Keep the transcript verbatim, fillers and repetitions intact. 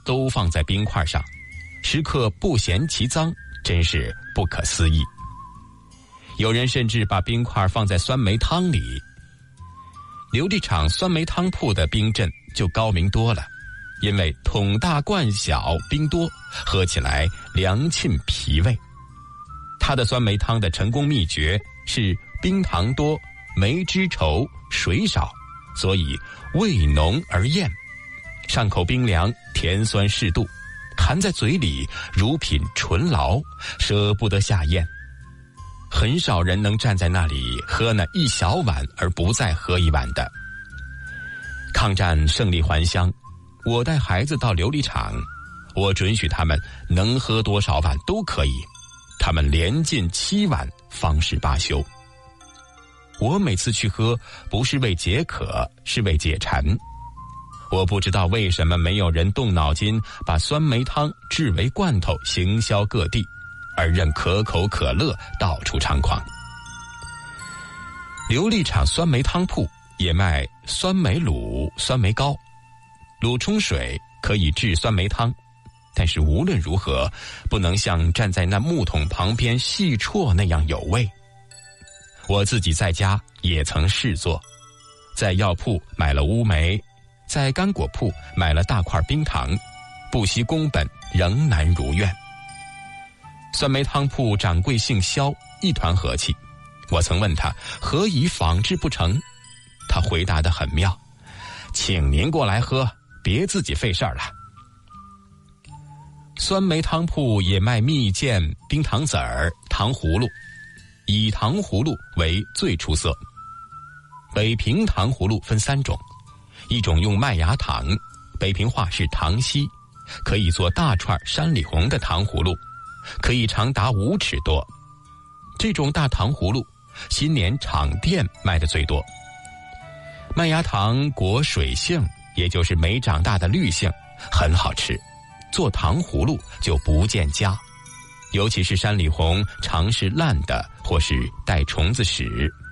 都放在冰块上，食客不嫌其脏，真是不可思议。有人甚至把冰块放在酸梅汤里。琉璃厂酸梅汤铺的冰镇就高明多了，因为桶大罐小，冰多，喝起来凉沁脾胃。它的酸梅汤的成功秘诀是冰糖多，梅汁稠，水少，所以味浓而艳，上口冰凉，甜酸适度，含在嘴里如品醇醪，舍不得下咽。很少人能站在那里喝那一小碗而不再喝一碗的。抗战胜利还乡，我带孩子到琉璃厂，我准许他们能喝多少碗都可以，他们连进七碗方是罢休。我每次去喝不是为解渴，是为解馋。我不知道为什么没有人动脑筋把酸梅汤制为罐头行销各地，而任可口可乐到处猖狂。琉璃厂酸梅汤铺也卖酸梅卤、酸梅糕，卤冲水可以制酸梅汤，但是无论如何不能像站在那木桶旁边细啜那样有味。我自己在家也曾试做，在药铺买了乌梅，在干果铺买了大块冰糖，不惜工本仍难如愿。酸梅汤铺掌柜姓肖，一团和气。我曾问他何以仿制不成，他回答得很妙：请您过来喝，别自己费事儿了。酸梅汤铺也卖蜜饯、冰糖子儿、糖葫芦，以糖葫芦为最出色。北平糖葫芦分三种，一种用麦芽糖，北平话是糖稀，可以做大串山里红的糖葫芦，可以长达五尺多。这种大糖葫芦新年厂店卖的最多。麦芽糖果水杏，也就是没长大的绿杏，很好吃，做糖葫芦就不见佳。尤其是山里红常是烂的或是带虫子屎。